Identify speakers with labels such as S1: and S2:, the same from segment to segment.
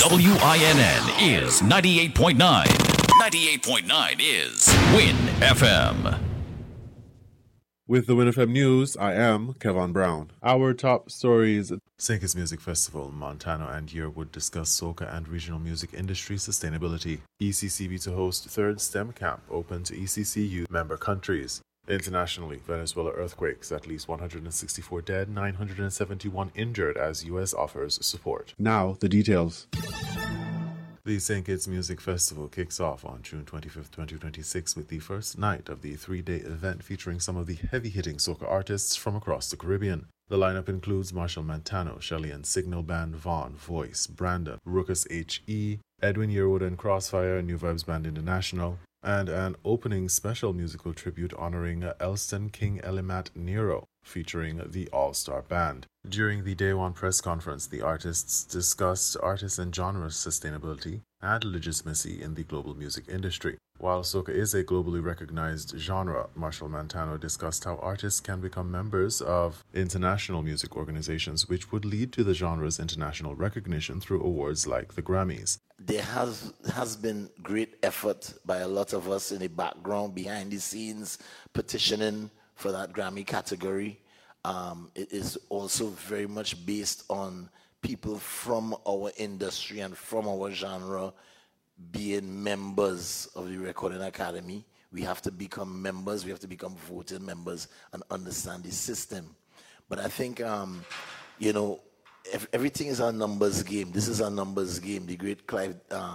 S1: WINN is 98.9. 98.9 is Win FM.
S2: With the WinFM News, I am Kevin Brown. Our top stories. St. Kitts Music Festival, Montano and Yearwood discuss soca and regional music industry sustainability. ECCB to host third STEM camp open to ECCU member countries. Internationally, Venezuela earthquakes, at least 164 dead, 971 injured as U.S. offers support. Now, the details. The St. Kitts Music Festival kicks off on June 25, 2026 with the first night of the three-day event featuring some of the heavy-hitting soca artists from across the Caribbean. The lineup includes Marshall Montano, Shelly and Signal Band, Vaughn, Voice, Brandon, Ruckus H.E., Edwin Yearwood and Crossfire, New Vibes Band International, and an opening special musical tribute honoring Elston King Elimat Nero, featuring the All-Star Band. During the Day One press conference, the artists discussed artist and genre sustainability and legitimacy in the global music industry. While soca is a globally recognized genre, Marshall Montano discussed how artists can become members of international music organizations, which would lead to the genre's international recognition through awards like the Grammys.
S3: There has been great effort by a lot of us in the background, behind the scenes, petitioning for that Grammy category. It is also very much based on people from our industry and from our genre being members of the Recording Academy. We have to become members, we have to become voting members and understand the system. But I think, everything is a numbers game. This is a numbers game. The great Clive,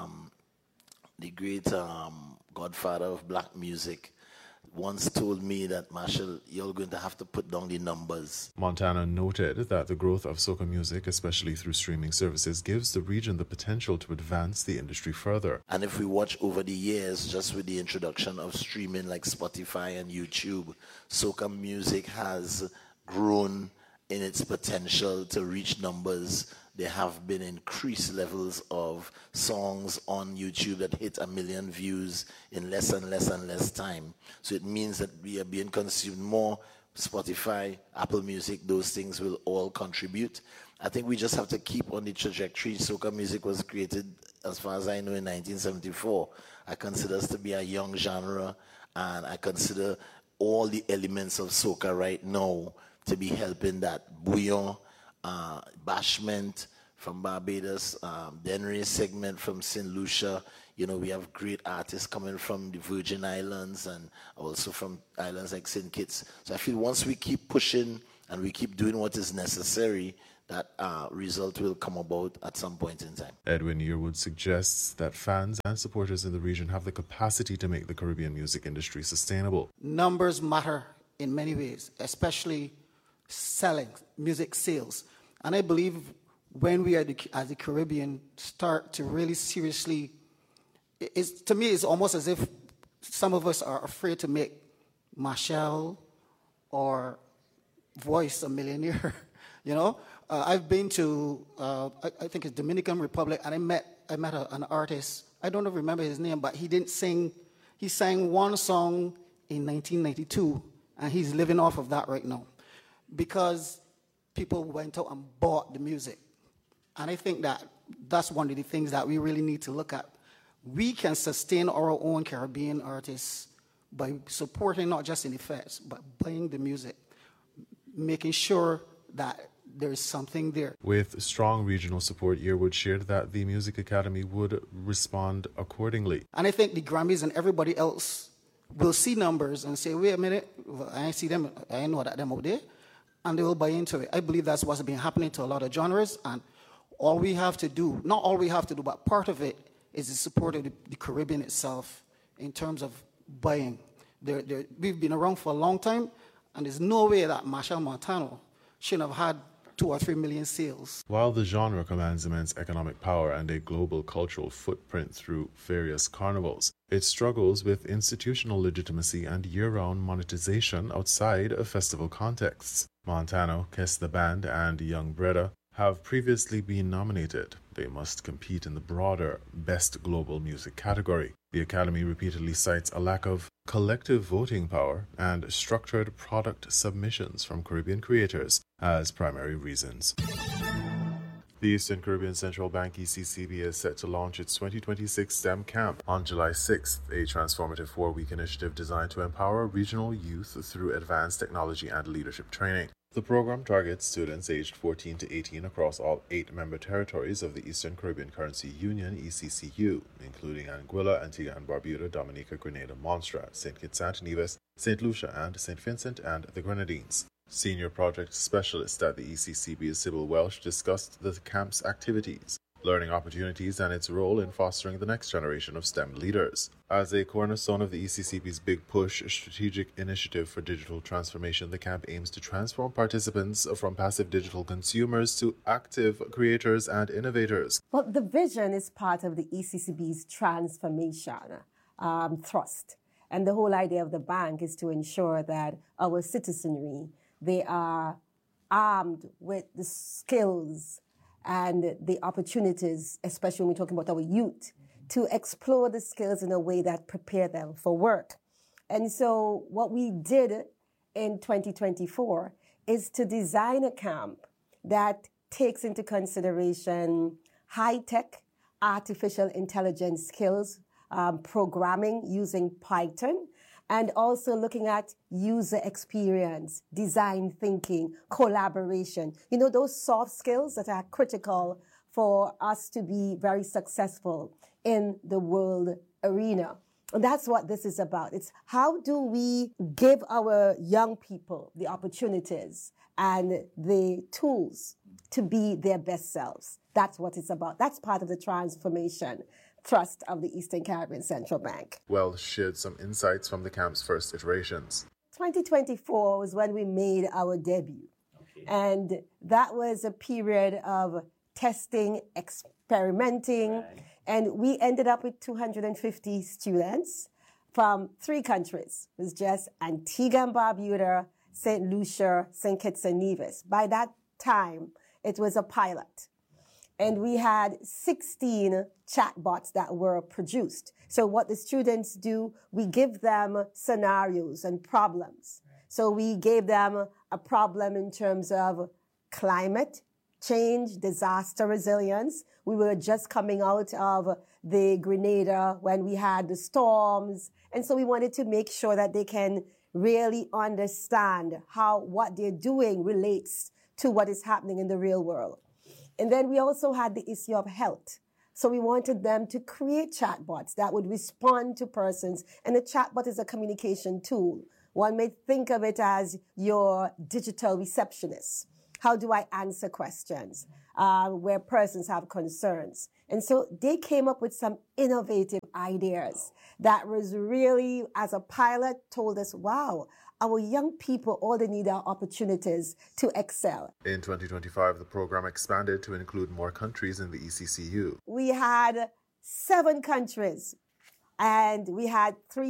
S3: godfather of black music, once told me that, Marshall, you're going to have to put down the numbers.
S2: Montana noted that the growth of soca music, especially through streaming services, gives the region the potential to advance the industry further.
S3: And if we watch over the years, just with the introduction of streaming like Spotify and YouTube, soca music has grown in its potential to reach numbers. There have been increased levels of songs on YouTube that hit 1 million views in less and less and less time. So it means that we are being consumed more. Spotify, Apple Music, those things will all contribute. I think we just have to keep on the trajectory. Soca music was created, as far as I know, in 1974. I consider us to be a young genre, and I consider all the elements of soca right now to be helping that. Bouillon, Bashment from Barbados, Denry Segment from St. Lucia. We have great artists coming from the Virgin Islands and also from islands like St. Kitts. So I feel once we keep pushing and we keep doing what is necessary, that result will come about at some point in time.
S2: Edwin Yearwood suggests that fans and supporters in the region have the capacity to make the Caribbean music industry sustainable.
S4: Numbers matter in many ways, especially selling, music sales. And I believe when we as the Caribbean start to really seriously, to me it's almost as if some of us are afraid to make Marshall or Voice a millionaire. I've been to, I think it's Dominican Republic, and I met an artist. I don't remember his name, but he didn't sing. He sang one song in 1992, and he's living off of that right now, because people went out and bought the music. And I think that's one of the things that we really need to look at. We can sustain our own Caribbean artists by supporting not just in the fest, but buying the music, making sure that there is something there.
S2: With strong regional support, Yearwood shared that the Music Academy would respond accordingly.
S4: And I think the Grammys and everybody else will see numbers and say, wait a minute, I see them, I know that them out there, and they will buy into it. I believe that's what's been happening to a lot of genres, and all we have to do, not all we have to do, but part of it is the support of the Caribbean itself in terms of buying. We've been around for a long time, and there's no way that Marshall Montano shouldn't have had 2 or 3 million sales.
S2: While the genre commands immense economic power and a global cultural footprint through various carnivals, it struggles with institutional legitimacy and year-round monetization outside of festival contexts. Montano, Kiss the Band, and Young Breda have previously been nominated. They must compete in the broader Best Global Music category. The Academy repeatedly cites a lack of collective voting power and structured product submissions from Caribbean creators as primary reasons. The Eastern Caribbean Central Bank ECCB is set to launch its 2026 STEM Camp on July 6th, a transformative 4-week initiative designed to empower regional youth through advanced technology and leadership training. The program targets students aged 14 to 18 across all 8 member territories of the Eastern Caribbean Currency Union, ECCU, including Anguilla, Antigua and Barbuda, Dominica, Grenada, Montserrat, St. Kitts and Nevis, St. Lucia and St. Vincent and the Grenadines. Senior project specialist at the ECCB, Sybil Welsh, discussed the camp's activities, learning opportunities, and its role in fostering the next generation of STEM leaders. As a cornerstone of the ECCB's Big Push strategic initiative for digital transformation, the camp aims to transform participants from passive digital consumers to active creators and innovators.
S5: Well, the vision is part of the ECCB's transformation thrust. And the whole idea of the bank is to ensure that our citizenry, they are armed with the skills and the opportunities, especially when we're talking about our youth, to explore the skills in a way that prepare them for work. And so what we did in 2024 is to design a camp that takes into consideration high-tech artificial intelligence skills, programming using Python, and also looking at user experience, design thinking, collaboration. You know, those soft skills that are critical for us to be very successful in the world arena. And that's what this is about. It's how do we give our young people the opportunities and the tools to be their best selves. That's what it's about. That's part of the transformation thrust of the Eastern Caribbean Central Bank.
S2: Welsh shared some insights from the camp's first iterations.
S5: 2024 was when we made our debut. Okay. And that was a period of testing, experimenting, right. And we ended up with 250 students from 3 countries. It was just Antigua and Barbuda, St. Lucia, St. Kitts and Nevis. By that time, it was a pilot. And we had 16 chatbots that were produced. So what the students do, we give them scenarios and problems. So we gave them a problem in terms of climate change, disaster resilience. We were just coming out of the Grenada when we had the storms. And so we wanted to make sure that they can really understand how what they're doing relates to what is happening in the real world. And then we also had the issue of health. So we wanted them to create chatbots that would respond to persons. And the chatbot is a communication tool. One may think of it as your digital receptionist. How do I answer questions where persons have concerns? And so they came up with some innovative ideas that was really, as a pilot, told us, wow, our young people, all they need are opportunities to excel.
S2: In 2025, the program expanded to include more countries in the ECCU.
S5: We had 7 countries, and we had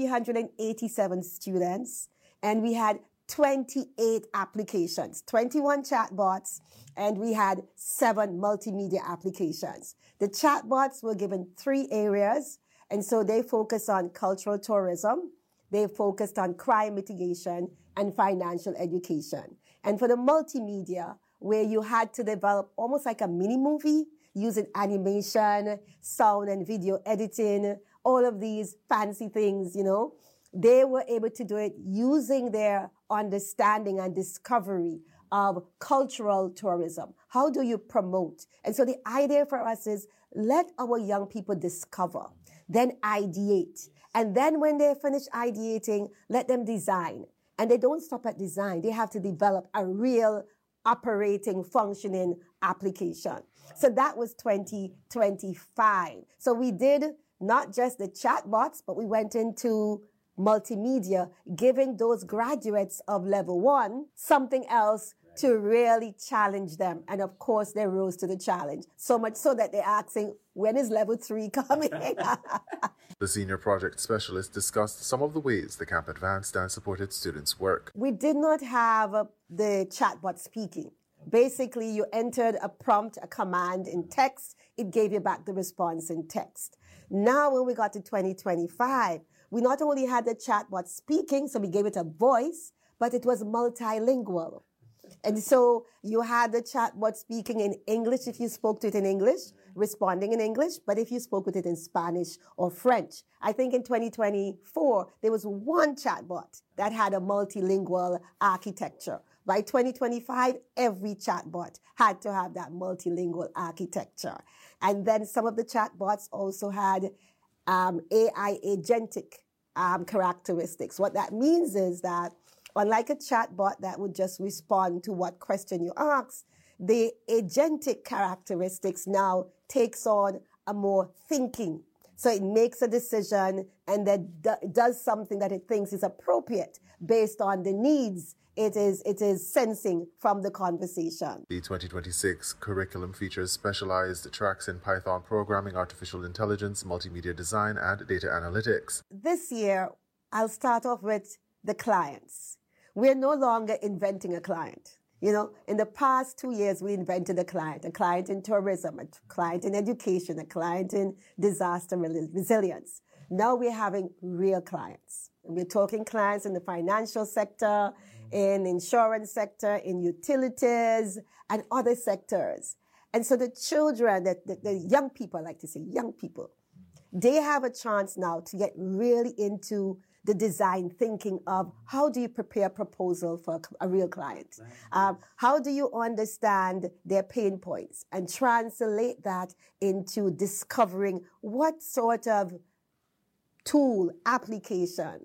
S5: 387 students, and we had 28 applications, 21 chatbots, and we had 7 multimedia applications. The chatbots were given 3 areas, and so they focus on cultural tourism, they focused on crime mitigation and financial education. And for the multimedia, where you had to develop almost like a mini movie using animation, sound and video editing, all of these fancy things, you know, they were able to do it using their understanding and discovery of cultural tourism. How do you promote? And so the idea for us is let our young people discover, then ideate. And then when they finish ideating, let them design. And they don't stop at design. They have to develop a real operating, functioning application. So that was 2025. So we did not just the chatbots, but we went into multimedia, giving those graduates of level 1 something else to really challenge them. And of course, they rose to the challenge, so much so that they're asking, when is level 3 coming?
S2: The senior project specialist discussed some of the ways the camp advanced and supported students' work.
S5: We did not have the chatbot speaking. Basically, you entered a prompt, a command in text. It gave you back the response in text. Now, when we got to 2025, we not only had the chatbot speaking, so we gave it a voice, but it was multilingual. And so you had the chatbot speaking in English if you spoke to it in English, responding in English, but if you spoke with it in Spanish or French. I think in 2024, there was one chatbot that had a multilingual architecture. By 2025, every chatbot had to have that multilingual architecture. And then some of the chatbots also had AI agentic characteristics. What that means is that unlike a chatbot that would just respond to what question you ask, the agentic characteristics now takes on a more thinking. So it makes a decision and then does something that it thinks is appropriate based on the needs it is sensing from the conversation.
S2: The 2026 curriculum features specialized tracks in Python programming, artificial intelligence, multimedia design, and data analytics.
S5: This year, I'll start off with the clients. We're no longer inventing a client. You know, in the past 2 years, we invented a client in tourism, a client in education, a client in disaster resilience. Now we're having real clients. We're talking clients in the financial sector, in insurance sector, in utilities, and other sectors. And so the children, the young people, I like to say young people, they have a chance now to get really into the design thinking of how do you prepare a proposal for a real client? How do you understand their pain points and translate that into discovering what sort of tool, application,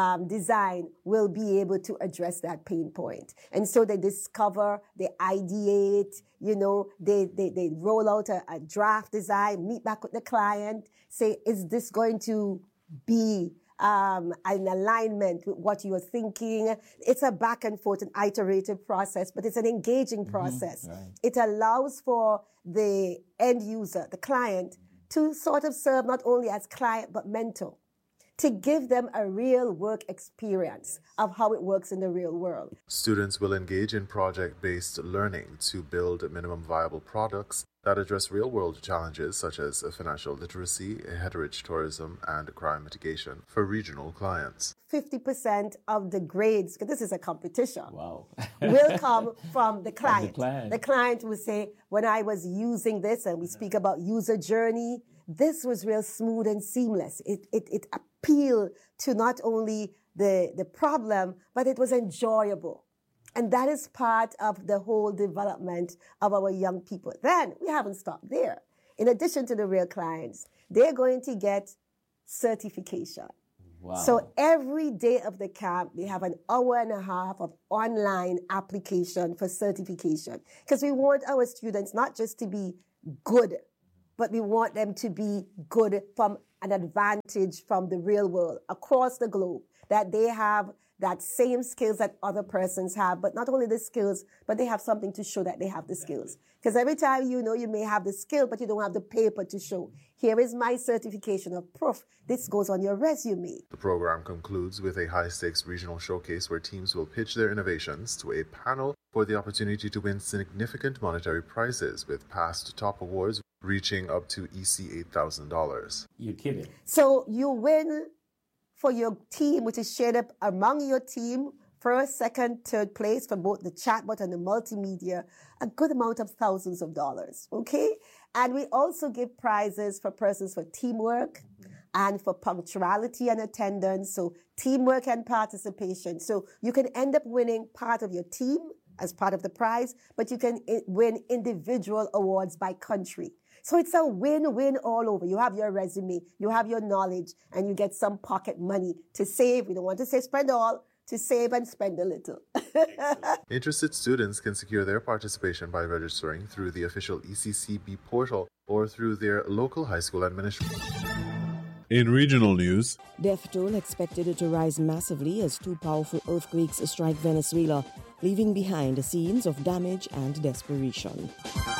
S5: design will be able to address that pain point. And so they discover, they ideate, you know, they roll out a draft design, meet back with the client, say, is this going to be an alignment with what you are thinking? It's a back and forth, an iterative process, but it's an engaging process. Right. It allows for the end user, the client, to sort of serve not only as client, but mentor, to give them a real work experience of how it works in the real world.
S2: Students will engage in project-based learning to build minimum viable products that address real-world challenges such as financial literacy, heritage tourism, and crime mitigation for regional clients.
S5: 50% of the grades, because this is a competition,
S6: wow.
S5: will come from the client.
S6: The
S5: client will say, when I was using this, and we speak about user journey, this was real smooth and seamless. It appealed to not only the problem, but it was enjoyable. And that is part of the whole development of our young people. Then we haven't stopped there. In addition to the real clients, they're going to get certification.
S6: Wow.
S5: So every day of the camp, we have an hour and a half of online application for certification. Because we want our students not just to be good, but we want them to be good from an advantage from the real world across the globe, that they have that same skills that other persons have, but not only the skills, but they have something to show that they have the skills. Because every time you know you may have the skill, but you don't have the paper to show. Here is my certification of proof. This goes on your resume.
S2: The program concludes with a high-stakes regional showcase where teams will pitch their innovations to a panel for the opportunity to win significant monetary prizes, with past top awards reaching up to EC $8,000.
S6: You're kidding.
S5: So you win for your team, which is shared up among your team, first, second, third place for both the chatbot and the multimedia, a good amount of thousands of dollars, okay? And we also give prizes for persons for teamwork and for punctuality and attendance, so teamwork and participation. So you can end up winning part of your team as part of the prize, but you can win individual awards by country. So it's a win-win all over. You have your resume, you have your knowledge, and you get some pocket money to save. We don't want to say spend all, to save and spend a little.
S2: Interested students can secure their participation by registering through the official ECCB portal or through their local high school administration. In regional news,
S7: death toll expected to rise massively as two powerful earthquakes strike Venezuela, leaving behind scenes of damage and desperation.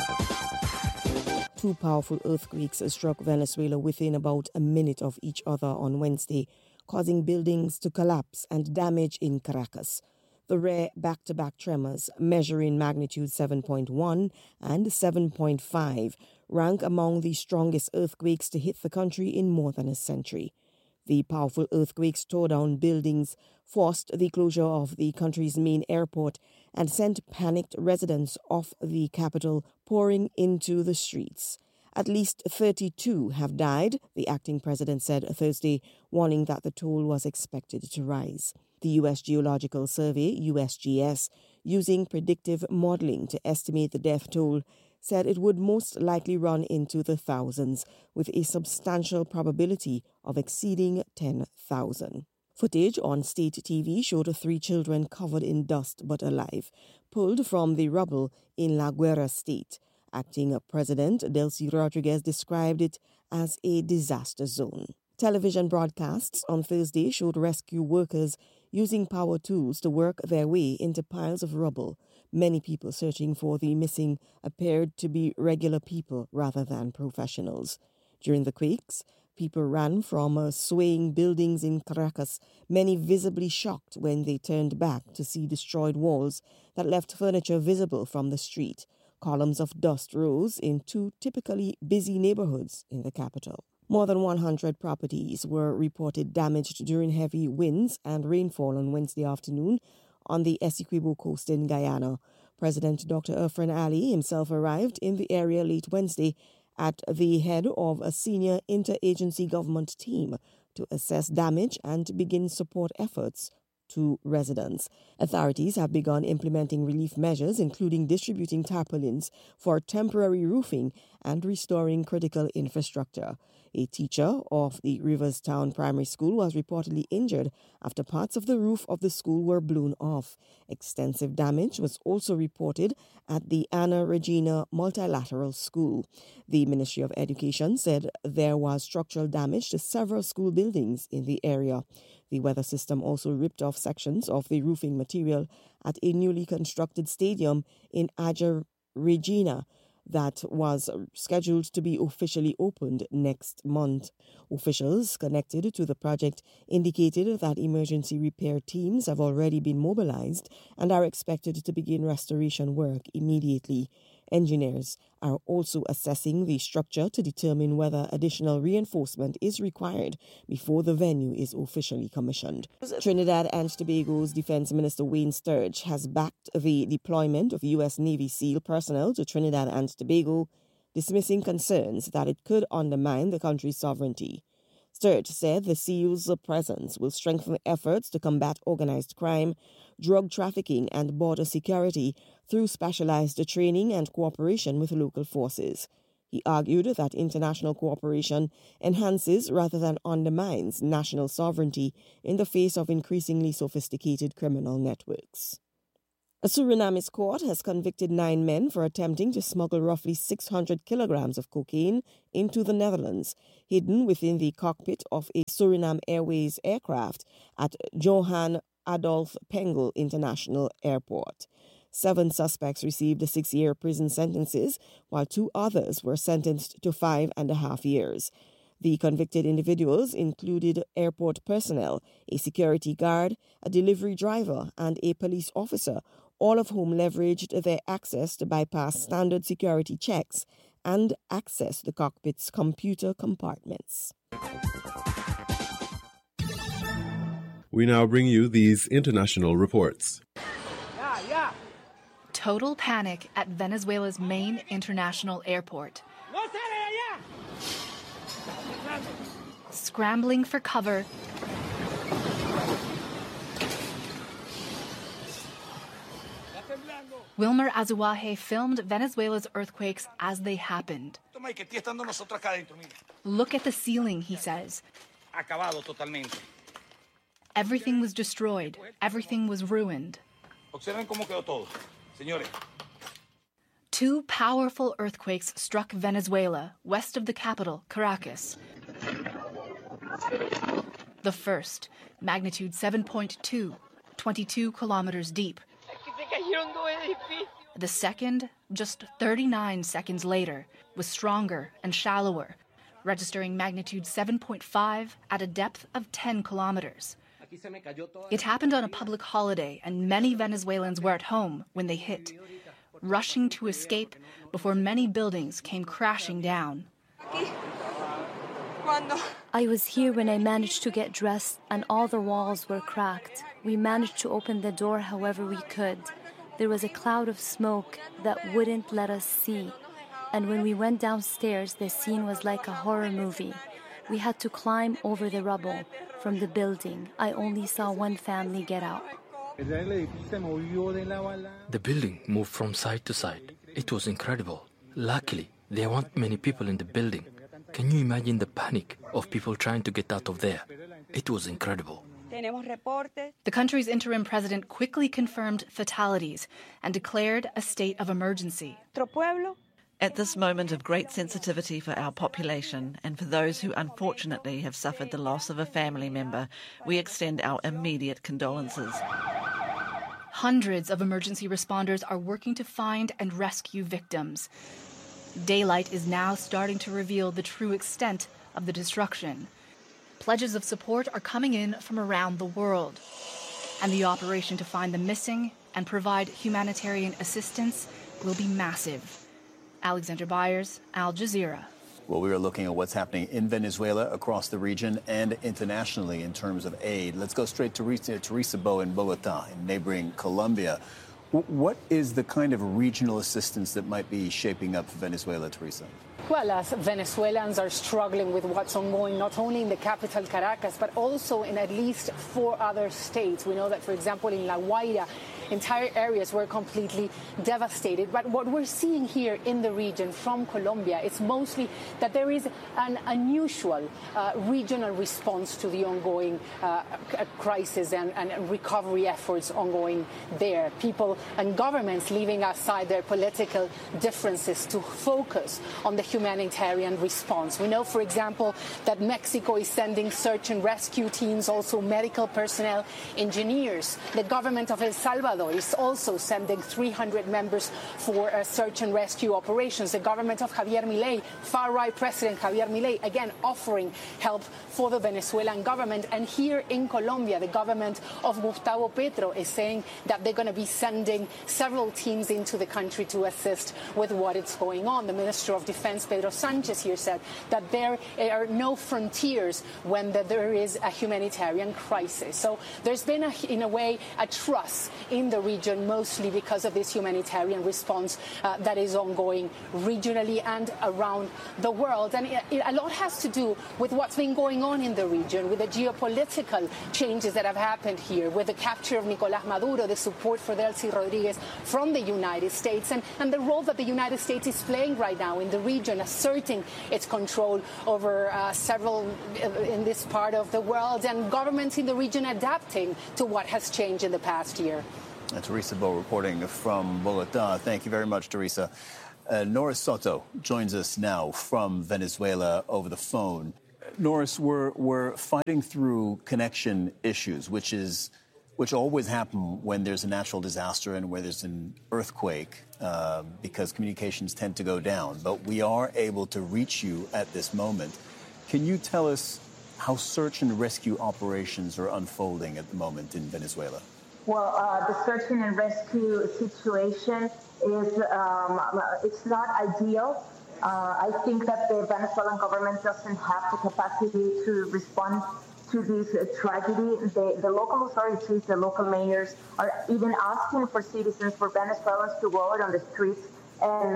S7: Two powerful earthquakes struck Venezuela within about a minute of each other on Wednesday, causing buildings to collapse and damage in Caracas. The rare back-to-back tremors, measuring magnitude 7.1 and 7.5, rank among the strongest earthquakes to hit the country in more than a century. The powerful earthquakes tore down buildings, forced the closure of the country's main airport, and sent panicked residents of the capital pouring into the streets. At least 32 have died, the acting president said Thursday, warning that the toll was expected to rise. The U.S. Geological Survey, USGS, using predictive modeling to estimate the death toll, said it would most likely run into the thousands, with a substantial probability of exceeding 10,000. Footage on state TV showed 3 children covered in dust but alive, pulled from the rubble in La Guera state. Acting President Delcy Rodriguez described it as a disaster zone. Television broadcasts on Thursday showed rescue workers using power tools to work their way into piles of rubble. Many people searching for the missing appeared to be regular people rather than professionals. During the quakes, people ran from swaying buildings in Caracas, many visibly shocked when they turned back to see destroyed walls that left furniture visible from the street. Columns of dust rose in 2 typically busy neighborhoods in the capital. More than 100 properties were reported damaged during heavy winds and rainfall on Wednesday afternoon on the Essequibo coast in Guyana. President Dr. Irfan Ali himself arrived in the area late Wednesday at the head of a senior interagency government team to assess damage and begin support efforts to residents. Authorities have begun implementing relief measures, including distributing tarpaulins for temporary roofing and restoring critical infrastructure. A teacher of the Riverstown Primary School was reportedly injured after parts of the roof of the school were blown off. Extensive damage was also reported at the Anna Regina Multilateral School. The Ministry of Education said there was structural damage to several school buildings in the area. The weather system also ripped off sections of the roofing material at a newly constructed stadium in Aja Regina that was scheduled to be officially opened next month. Officials connected to the project indicated that emergency repair teams have already been mobilized and are expected to begin restoration work immediately. Engineers are also assessing the structure to determine whether additional reinforcement is required before the venue is officially commissioned. Trinidad and Tobago's Defense Minister Wayne Sturge has backed the deployment of U.S. Navy SEAL personnel to Trinidad and Tobago, dismissing concerns that it could undermine the country's sovereignty. Sturge said the SEALs' presence will strengthen efforts to combat organized crime, drug trafficking, and border security through specialized training and cooperation with local forces. He argued that international cooperation enhances rather than undermines national sovereignty in the face of increasingly sophisticated criminal networks. A Surinamese court has convicted 9 men for attempting to smuggle roughly 600 kilograms of cocaine into the Netherlands, hidden within the cockpit of a Suriname Airways aircraft at Johan Adolf Pengel International Airport. 7 suspects received 6-year prison sentences, while 2 others were sentenced to 5.5 years. The convicted individuals included airport personnel, a security guard, a delivery driver, and a police officer, all of whom leveraged their access to bypass standard security checks and access the cockpit's computer compartments.
S2: We now bring you these international reports.
S6: Total panic at Venezuela's main international airport. Scrambling for cover, Wilmer Azuaje filmed Venezuela's earthquakes as they happened. Look at the ceiling, he says. Everything was destroyed. Everything was ruined. 2 powerful earthquakes struck Venezuela, west of the capital, Caracas. The first, magnitude 7.2, 22 kilometers deep. The second, just 39 seconds later, was stronger and shallower, registering magnitude 7.5 at a depth of 10 kilometers. It happened on a public holiday, and many Venezuelans were at home when they hit, rushing to escape before many buildings came crashing down.
S8: I was here when I managed to get dressed and all the walls were cracked. We managed to open the door however we could. There was a cloud of smoke that wouldn't let us see. And when we went downstairs, the scene was like a horror movie. We had to climb over the rubble from the building. I only saw one family get out.
S9: The building moved from side to side. It was incredible. Luckily, there weren't many people in the building. Can you imagine the panic of people trying to get out of there? It was incredible.
S6: The country's interim president quickly confirmed fatalities and declared a state of emergency.
S10: At this moment of great sensitivity for our population and for those who unfortunately have suffered the loss of a family member, we extend our immediate condolences.
S6: Hundreds of emergency responders are working to find and rescue victims. Daylight is now starting to reveal the true extent of the destruction. Pledges of support are coming in from around the world, and the operation to find the missing and provide humanitarian assistance will be massive. Alexander Byers, Al Jazeera.
S11: Well, we are looking at what's happening in Venezuela, across the region, and internationally in terms of aid. Let's go straight to Teresa Bo in Bogota, in neighboring Colombia. What is the kind of regional assistance that might be shaping up for Venezuela, Teresa?
S12: Well, as Venezuelans are struggling with what's ongoing, not only in the capital, Caracas, but also in at least 4 other states. We know that, for example, in La Guaira, entire areas were completely devastated. But what we're seeing here in the region from Colombia is mostly that there is an unusual regional response to the ongoing crisis and recovery efforts ongoing there. People and governments leaving aside their political differences to focus on the humanitarian response. We know, for example, that Mexico is sending search and rescue teams, also medical personnel, engineers. The government of El Salvador is also sending 300 members for search and rescue operations. The government of Javier Milei, far-right President Javier Milei, again offering help for the Venezuelan government. And here in Colombia, the government of Gustavo Petro is saying that they're going to be sending several teams into the country to assist with what is going on. The Minister of Defense, Pedro Sanchez, here said that there are no frontiers when there is a humanitarian crisis. So there's been, in a way, a trust in the region, mostly because of this humanitarian response that is ongoing regionally and around the world. And a lot has to do with what's been going on in the region, with the geopolitical changes that have happened here, with the capture of Nicolás Maduro, the support for Delcy Rodriguez from the United States, and the role that the United States is playing right now in the region, asserting its control over several in this part of the world, and governments in the region adapting to what has changed in the past year.
S11: Teresa Bo reporting from Bogota. Thank you very much, Teresa. Norris Soto joins us now from Venezuela over the phone. Norris, we're fighting through connection issues, which always happen when there's a natural disaster and where there's an earthquake, because communications tend to go down. But we are able to reach you at this moment. Can you tell us how search and rescue operations are unfolding at the moment in Venezuela?
S13: Well, the search and rescue situation is it's not ideal. I think that the Venezuelan government doesn't have the capacity to respond to this tragedy. The local authorities, the local mayors are even asking for citizens, for Venezuelans to go out on the streets and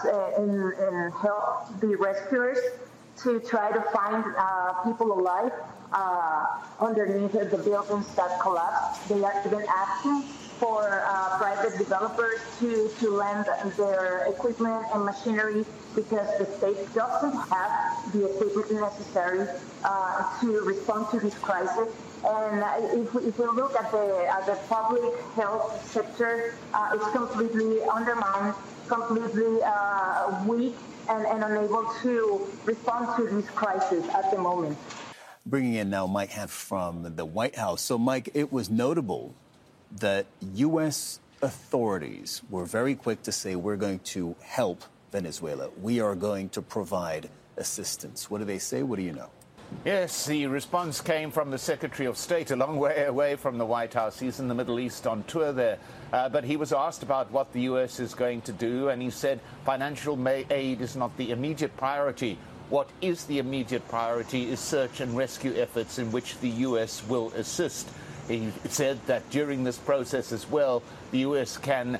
S13: help the rescuers to try to find people alive underneath the buildings that collapsed. They are even asking for private developers to lend their equipment and machinery, because the state doesn't have the equipment necessary to respond to this crisis. And if we look at the public health sector, it's completely undermined, completely weak, and unable to respond to this crisis at the moment.
S11: Bringing in now Mike Hant from the White House. So, Mike, it was notable that U.S. authorities were very quick to say, we're going to help Venezuela. We are going to provide assistance. What do they say? What do you know?
S14: Yes, the response came from the Secretary of State, a long way away from the White House. He's in the Middle East on tour there. But he was asked about what the U.S. is going to do, and he said financial aid is not the immediate priority. what is the immediate priority is search and rescue efforts in which the U.S. will assist. He said that during this process as well, the U.S. can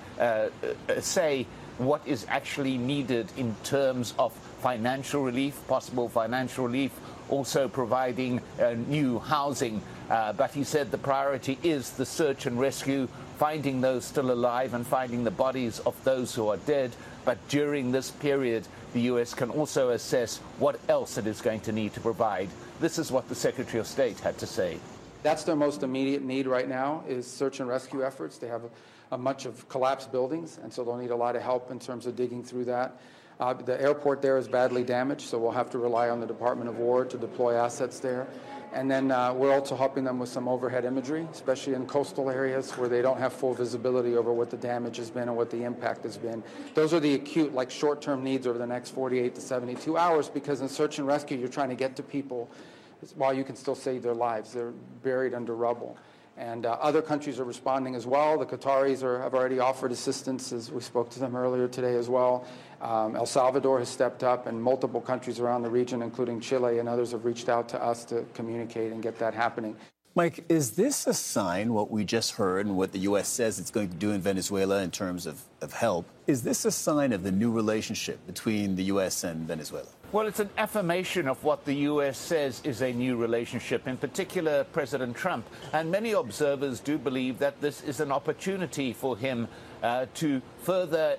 S14: say what is actually needed in terms of financial relief, possible financial relief, also providing new housing. But he said the priority is the search and rescue, finding those still alive and finding the bodies of those who are dead. But during this period, the U.S. can also assess what else it is going to need to provide. This is what the Secretary of State had to say.
S15: That's their most immediate need right now is search and rescue efforts. They have a much of collapsed buildings, and so they'll need a lot of help in terms of digging through that. The airport there is badly damaged, so we'll have to rely on the Department of War to deploy assets there. And then we're also helping them with some overhead imagery, especially in coastal areas where they don't have full visibility over what the damage has been and what the impact has been. Those are the acute, like short-term needs over the next 48 to 72 hours, because in search and rescue, you're trying to get to people while you can still save their lives. They're buried under rubble. And other countries are responding as well. The Qataris have already offered assistance, as we spoke to them earlier today as well. El Salvador has stepped up, and multiple countries around the region, including Chile and others, have reached out to us to communicate and get that happening.
S11: Mike, is this a sign, what we just heard and what the U.S. says it's going to do in Venezuela in terms of help, is this a sign of the new relationship between the U.S. and Venezuela?
S14: Well, it's an affirmation of what the U.S. says is a new relationship, in particular President Trump. And many observers do believe that this is an opportunity for him to further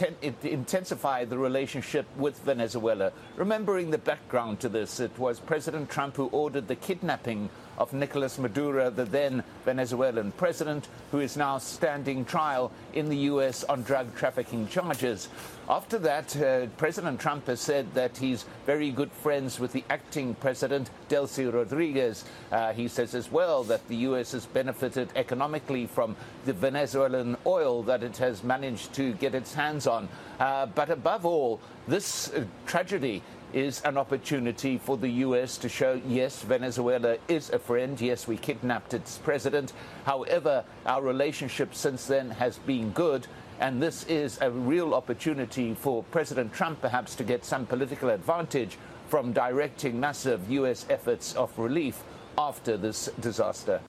S14: intensify the relationship with Venezuela. Remembering the background to this, it was President Trump who ordered the kidnapping of Nicolas Maduro, the then Venezuelan president, who is now standing trial in the U.S. on drug trafficking charges. After that, President Trump has said that he's very good friends with the acting president, Delcy Rodriguez. He says as well that the U.S. has benefited economically from the Venezuelan oil that it has managed to get its hands on. But above all, this tragedy is an opportunity for the U.S. to show, yes, Venezuela is a friend. Yes, we kidnapped its president. However, our relationship since then has been good. And this is a real opportunity for President Trump perhaps to get some political advantage from directing massive U.S. efforts of relief after this disaster.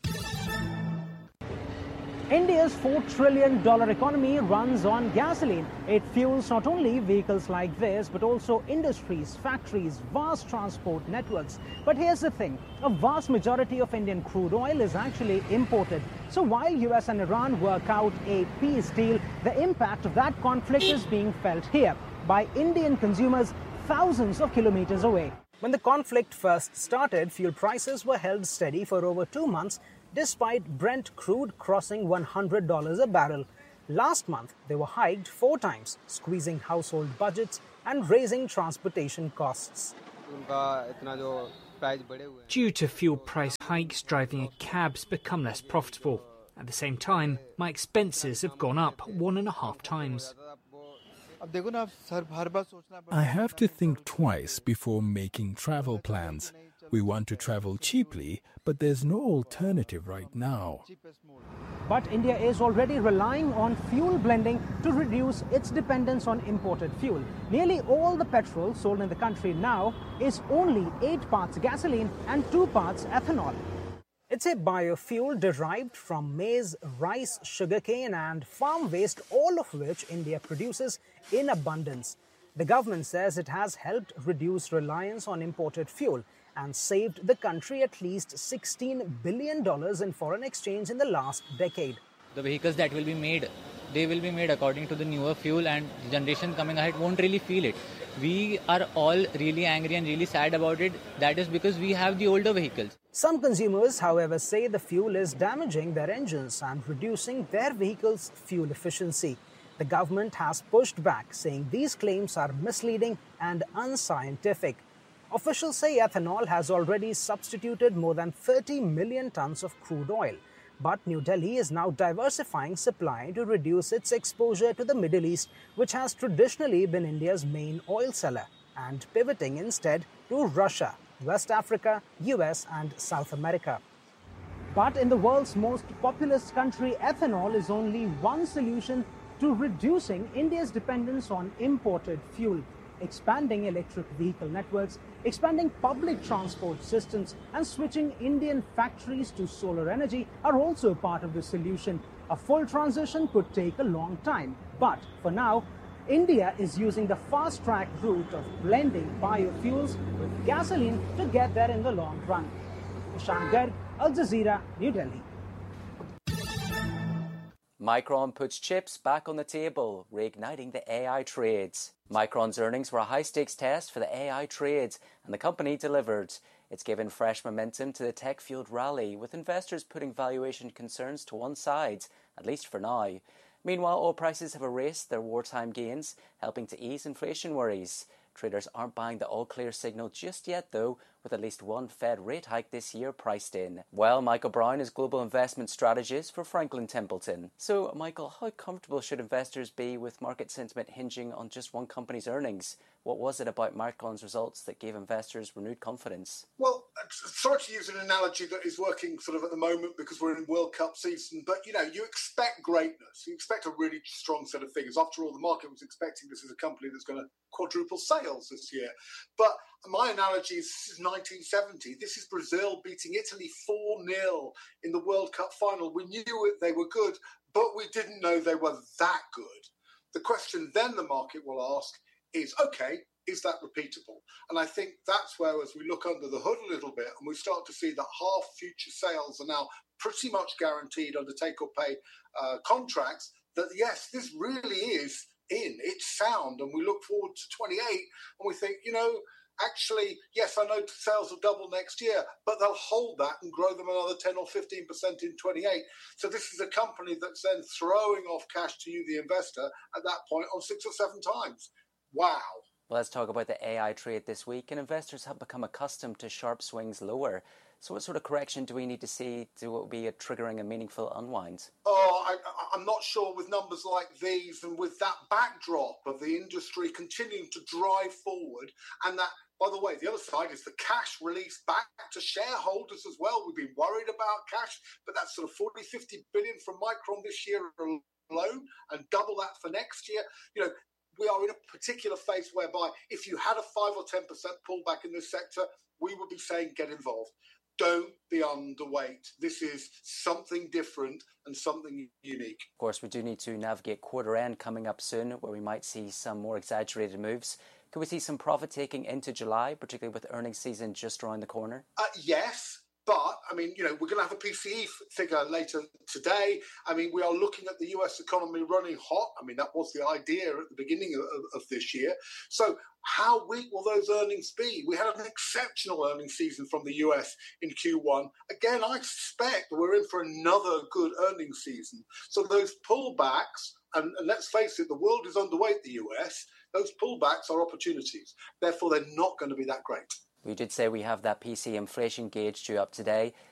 S16: India's $4 trillion economy runs on gasoline. It fuels not only vehicles like this, but also industries, factories, vast transport networks. But here's the thing, a vast majority of Indian crude oil is actually imported. So while US and Iran work out a peace deal, the impact of that conflict is being felt here by Indian consumers thousands of kilometers away. When the conflict first started, fuel prices were held steady for over 2 months, despite Brent crude crossing $100 a barrel. Last month, they were hiked 4 times, squeezing household budgets and raising transportation costs.
S17: Due to fuel price hikes, driving a cab's become less profitable. At the same time, my expenses have gone up 1.5 times.
S18: I have to think twice before making travel plans. We want to travel cheaply, but there's no alternative right now.
S16: But India is already relying on fuel blending to reduce its dependence on imported fuel. Nearly all the petrol sold in the country now is only 8 parts gasoline and 2 parts ethanol. It's a biofuel derived from maize, rice, sugarcane and farm waste, all of which India produces in abundance. The government says it has helped reduce reliance on imported fuel and saved the country at least $16 billion in foreign exchange in the last decade.
S19: The vehicles that will be made, they will be made according to the newer fuel, and the generation coming ahead won't really feel it. We are all really angry and really sad about it. That is because we have the older vehicles.
S16: Some consumers, however, say the fuel is damaging their engines and reducing their vehicles' fuel efficiency. The government has pushed back, saying these claims are misleading and unscientific. Officials say ethanol has already substituted more than 30 million tons of crude oil. But New Delhi is now diversifying supply to reduce its exposure to the Middle East, which has traditionally been India's main oil seller, and pivoting instead to Russia, West Africa, US and South America. But in the world's most populous country, ethanol is only one solution to reducing India's dependence on imported fuel. expanding electric vehicle networks, expanding public transport systems, and switching Indian factories to solar energy are also part of the solution. A full transition could take a long time, but for now, India is using the fast-track route of blending biofuels with gasoline to get there in the long run. Ishan Garg, Al Jazeera, New Delhi.
S20: Micron puts chips back on the table, reigniting the AI trades. Micron's earnings were a high-stakes test for the AI trades, and the company delivered. It's given fresh momentum to the tech-fueled rally, with investors putting valuation concerns to one side, at least for now. Meanwhile, oil prices have erased their wartime gains, helping to ease inflation worries. Traders aren't buying the all-clear signal just yet, though, with at least one Fed rate hike this year priced in. Well, Michael Brown is Global Investment Strategist for Franklin Templeton. So, Michael, how comfortable should investors be with market sentiment hinging on just one company's earnings? What was it about Micron's results that gave investors renewed confidence?
S21: Well, sorry to use an analogy that is working sort of at the moment because we're in World Cup season, but, you expect greatness. You expect a really strong set of figures. After all, the market was expecting this as a company that's going to quadruple sales this year. But my analogy is this is 1970. This is Brazil beating Italy 4-0 in the World Cup final. We knew they were good, but we didn't know they were that good. The question then the market will ask is, okay, is that repeatable? And I think that's where, as we look under the hood a little bit and we start to see that half future sales are now pretty much guaranteed under take-or-pay contracts, that yes, this really is it's sound, and we look forward to 28 and we think, actually, yes, I know sales will double next year, but they'll hold that and grow them another 10 or 15% in 28. So this is a company that's then throwing off cash to you, the investor, at that point on 6 or 7 times. Wow.
S20: Well, let's talk about the AI trade this week, and investors have become accustomed to sharp swings lower. So what sort of correction do we need to see to be triggering a meaningful unwind?
S21: I'm not sure with numbers like these and with that backdrop of the industry continuing to drive forward, and that, by the way, the other side is the cash release back to shareholders as well. We've been worried about cash, but that's sort of 40, 50 billion from Micron this year alone, and double that for next year. We are in a particular phase whereby if you had a 5 or 10% pullback in this sector, we would be saying get involved. Don't be underweight. This is something different and something unique.
S20: Of course, we do need to navigate quarter end coming up soon, where we might see some more exaggerated moves. Could we see some profit taking into July, particularly with earnings season just around the corner?
S21: Yes. But, we're going to have a PCE figure later today. We are looking at the US economy running hot. That was the idea at the beginning of this year. So how weak will those earnings be? We had an exceptional earnings season from the US in Q1. Again, I suspect we're in for another good earnings season. So those pullbacks, and let's face it, the world is underweight the US, those pullbacks are opportunities. Therefore, they're not going to be that great.
S20: We did say we have that PC inflation gauge due up today.